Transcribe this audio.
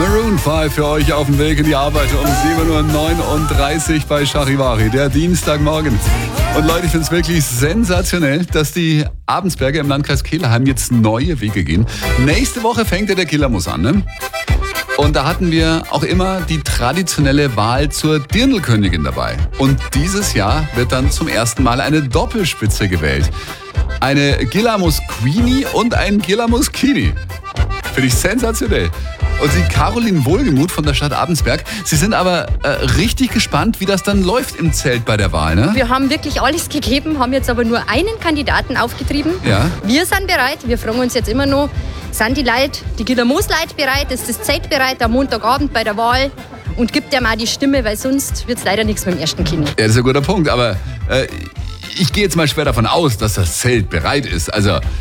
Maroon 5 für euch auf dem Weg in die Arbeit um 7.39 Uhr bei Charivari, der Dienstagmorgen. Und Leute, ich finde es wirklich sensationell, dass die Abendsberger im Landkreis Kelheim jetzt neue Wege gehen. Nächste Woche fängt ja der Killermus an, ne? Und da hatten wir auch immer die traditionelle Wahl zur Dirndlkönigin dabei. Und dieses Jahr wird dann zum ersten Mal eine Doppelspitze gewählt. Eine Gillamus Queenie und ein Gillamus Kini. Finde ich sensationell. Und Sie, Caroline Wohlgemuth von der Stadt Abendsberg, Sie sind aber richtig gespannt, wie das dann läuft im Zelt bei der Wahl, ne? Wir haben wirklich alles gegeben, haben jetzt aber nur einen Kandidaten aufgetrieben. Ja. Wir sind bereit. Wir fragen uns jetzt immer noch, sind die Leute, die Gillamus-Leute bereit? Ist das Zelt bereit am Montagabend bei der Wahl? Und gibt der mal die Stimme, weil sonst wird es leider nichts mit dem ersten Kini. Ja, das ist ein guter Punkt, aber ich gehe jetzt mal schwer davon aus, dass das Zelt bereit ist. Also